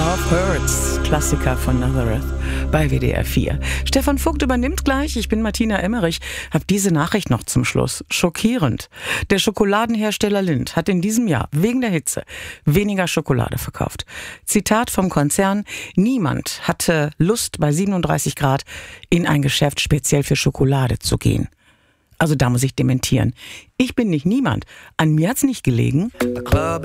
Love Hurts, Klassiker von Nazareth bei WDR 4. Stefan Vogt übernimmt gleich. Ich bin Martina Emmerich. Hab diese Nachricht noch zum Schluss. Schockierend. Der Schokoladenhersteller Lindt hat in diesem Jahr wegen der Hitze weniger Schokolade verkauft. Zitat vom Konzern: Niemand hatte Lust, bei 37 Grad in ein Geschäft speziell für Schokolade zu gehen. Also da muss ich dementieren. Ich bin nicht niemand. An mir hat's nicht gelegen. The club